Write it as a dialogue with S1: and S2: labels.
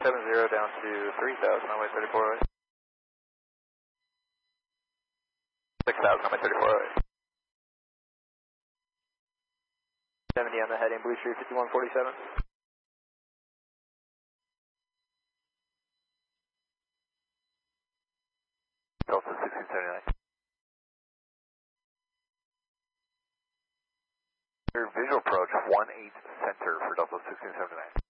S1: 70 down to 3000, runway 3408. 6000, runway 3408. 70 on the heading, Blue Street 5147. Delta 1679. Visual approach 18 center for Delta 1679.